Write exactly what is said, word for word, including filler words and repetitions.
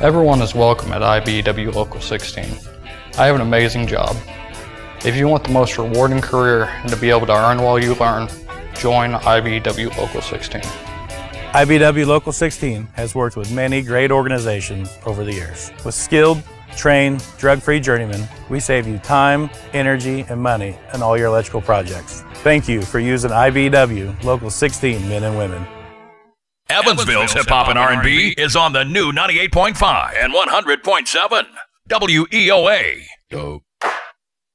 Everyone is welcome at I B E W Local sixteen. I have an amazing job. If you want the most rewarding career and to be able to earn while you learn, join I B E W Local sixteen. I B E W Local sixteen has worked with many great organizations over the years. With skilled, trained, drug-free journeymen, we save you time, energy, and money in all your electrical projects. Thank you for using I B E W Local sixteen men and women. Evansville's Hip Hop and R and B is on the new ninety-eight point five and one hundred point seven W E O A. Dope.